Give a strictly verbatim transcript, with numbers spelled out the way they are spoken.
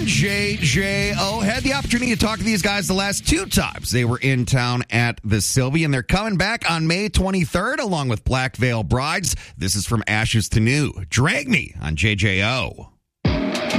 on J J O. Had the opportunity to talk to these guys the last two times they were in town at the Sylvia, and they're coming back on May twenty-third along with Black Veil Brides. This is From Ashes to New. Drag Me on J J O.